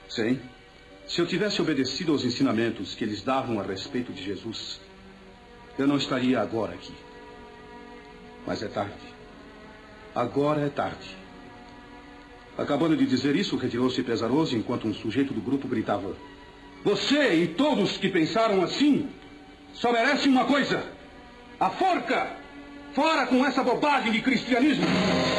Sim. Se eu tivesse obedecido aos ensinamentos que eles davam a respeito de Jesus, eu não estaria agora aqui. Mas é tarde. Agora é tarde. Acabando de dizer isso, retirou-se pesaroso enquanto um sujeito do grupo gritava: você e todos que pensaram assim só merecem uma coisa: a forca! Fora com essa bobagem de cristianismo!